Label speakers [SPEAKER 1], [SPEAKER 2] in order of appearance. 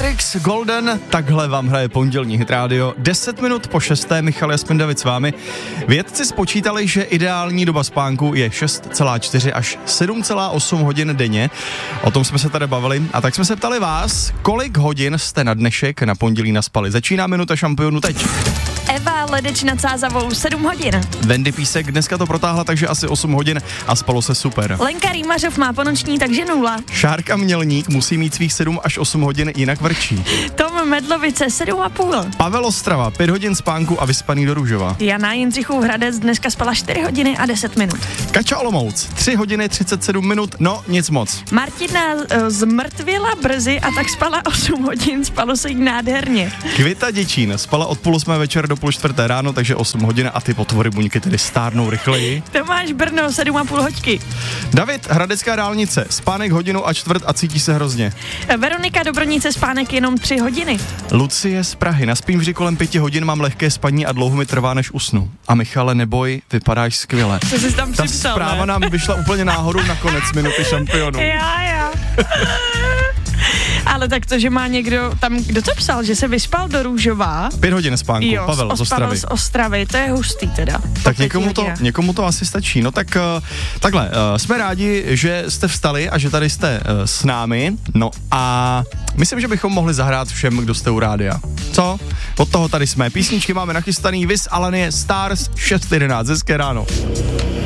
[SPEAKER 1] Lyrics Golden, takhle vám hraje pondělní Hit Radio. 10 minut po 6. Michal Jasmin David s vámi. Vědci spočítali, že ideální doba spánku je 6,4 až 7,8 hodin denně. O tom jsme se tady bavili a tak jsme se ptali vás, kolik hodin jste na dnešek na pondělí naspali. Začíná minuta šampionu teď.
[SPEAKER 2] Eva Ledeč nad Sázavou 7 hodin.
[SPEAKER 1] Wendy Písek dneska to protáhla, takže asi 8 hodin a spalo se super.
[SPEAKER 2] Lenka Rýmařov má ponoční, takže 0.
[SPEAKER 1] Šárka Mělník musí mít svých 7 až 8 hodin, jinak vrčí.
[SPEAKER 2] Tom Medlovice 7,5.
[SPEAKER 1] Pavel Ostrava 5 hodin spánku a vyspaný do Růžova.
[SPEAKER 2] Jana Jindřichův Hradec dneska spala 4 hodiny a 10 minut.
[SPEAKER 1] Kača Olomouc 3 hodiny 37 minut, no nic moc.
[SPEAKER 2] Martina zmrtvila brzy a tak spala 8 hodin, spalo se jí nádherně.
[SPEAKER 1] Kvita Děčín spala od 3:30 večer do 3:30 ráno, takže 8 hodin a ty potvory buňky tedy stárnou rychleji.
[SPEAKER 2] Tomáš Brno 7,5 hoďky.
[SPEAKER 1] David Hradecká dálnice, spánek 1:15 a cítí se hrozně.
[SPEAKER 2] Veronika Dobronice spánek jenom 3 hodiny.
[SPEAKER 1] Lucie z Prahy, naspím vždy kolem 5 hodin, mám lehké spaní a dlouho mi trvá, než usnu. A Michale, neboj, vypadáš skvěle.
[SPEAKER 2] Co jsi tam
[SPEAKER 1] Ta
[SPEAKER 2] připsal,
[SPEAKER 1] zpráva
[SPEAKER 2] ne?
[SPEAKER 1] nám vyšla úplně náhodou na konec minuty šampionu.
[SPEAKER 2] Já. Ale tak to, že má někdo tam, kdo to psal, že se vyspal do Růžova.
[SPEAKER 1] 5 hodin spánku,
[SPEAKER 2] Jo,
[SPEAKER 1] Pavel z Ostravy.
[SPEAKER 2] z Ostravy, to je hustý teda.
[SPEAKER 1] Tak někomu to asi stačí. No tak takhle, jsme rádi, že jste vstali a že tady jste s námi. No a myslím, že bychom mohli zahrát všem, kdo jste u rádia. Co? Od toho tady jsme. Písničky máme nachystaný, Vis Alanie, Stars 6:11. Hezké ráno.